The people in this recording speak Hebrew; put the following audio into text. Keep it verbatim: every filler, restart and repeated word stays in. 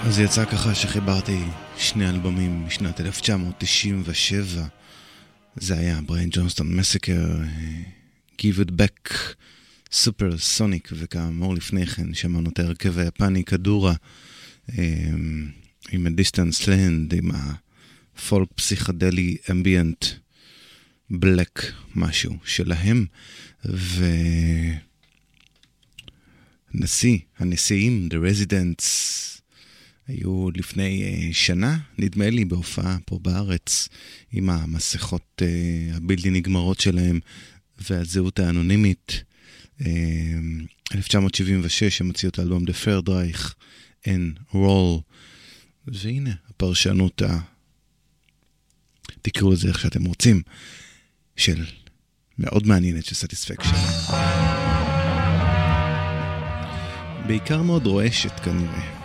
אז יצא ככה שחיברתי שני אלבומים משנת אלף תשע מאות תשעים ושבע. זה היה בריין ג'ונסטון מסקר, Give It Back, סופר סוניק, וכאמור לפני כן שמענו את ההרכב היפני קדורה, עם ה-Distance Land, עם הפולק פסיכדלי אמביאנט בלק משהו שלהם. ונשיא, הנשיאים, The Residents, היו לפני uh, שנה, נדמה לי, בהופעה פה בארץ, עם המסכות uh, הבלתי נגמרות שלהם, והזהות האנונימית. uh, אלף תשע מאות שבעים ושש הם הוציאו את האלבום The Third Reich and Roll, והנה הפרשנות, ה... תקראו לזה איך שאתם רוצים, של מאוד מעניינת של Satisfaction. בעיקר מאוד רועשת כנראה.